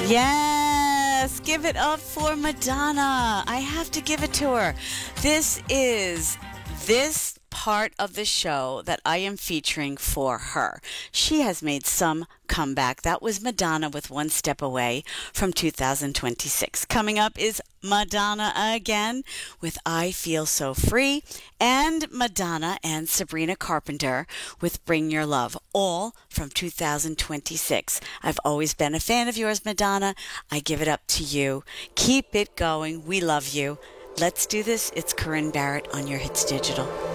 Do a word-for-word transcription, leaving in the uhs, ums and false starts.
Yes, give it up for Madonna. I have to give it to her. This is this part of the show that I am featuring for her. She has made some comeback. That was Madonna with One Step Away from two thousand twenty-six. Coming up is Madonna again with I Feel So Free, and Madonna and Sabrina Carpenter with Bring Your Love, all from two thousand twenty-six. I've always been a fan of yours, Madonna. I give it up to you. Keep it going. We love you. Let's do this. It's Corinne Barrett on your Hits Digital.